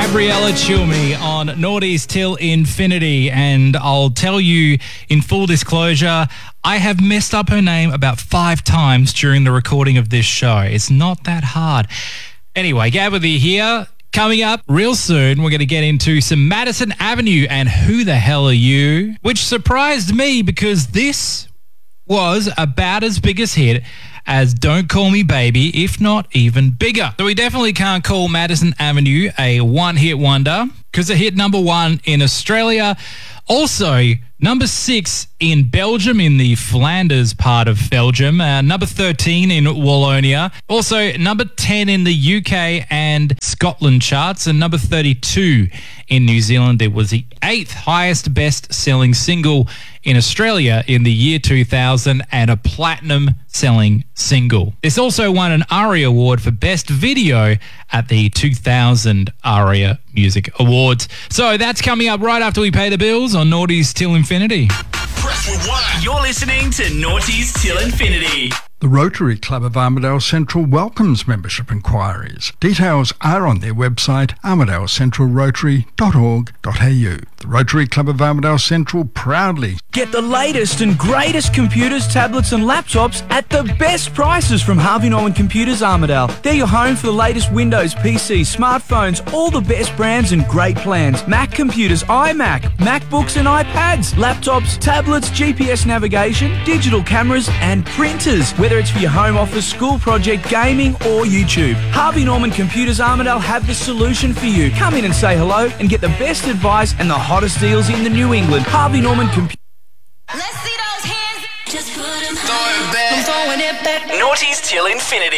Gabriella Cilmi on Naughties Till Infinity, and I'll tell you in full disclosure, I have messed up her name about 5 times during the recording of this show. It's not that hard. Anyway, Gab with you here. Coming up real soon, we're going to get into some Madison Avenue and Who the Hell Are You? Which surprised me because this was about as big a hit as Don't Call Me Baby, if not even bigger. So we definitely can't call Madison Avenue a one-hit wonder because it hit number 1 in Australia. Also, number 6 in Belgium, in the Flanders part of Belgium. Number 13 in Wallonia. Also, number 10 in the UK and Scotland charts. And number 32 in New Zealand. It was the 8th highest best-selling single in Australia in the year 2000 and a platinum-selling single. This also won an ARIA Award for Best Video at the 2000 ARIA Music Awards. So that's coming up right after we pay the bills on Naughties Till Infinity. Press rewind. You're listening to Naughties Till Infinity. The Rotary Club of Armidale Central welcomes membership inquiries. Details are on their website, armidalecentralrotary.org.au. The Rotary Club of Armidale Central proudly get the latest and greatest computers, tablets and laptops at the best prices from Harvey Norman Computers Armidale. They're your home for the latest Windows, PCs, smartphones, all the best brands and great plans. Mac computers, iMac, MacBooks and iPads, laptops, tablets, GPS navigation, digital cameras and printers. Whether it's for your home office, school project, gaming or YouTube, Harvey Norman Computers Armidale have the solution for you. Come in and say hello and get the best advice and the hottest deals in the New England. Harvey Norman Computers. Naughties Till Infinity.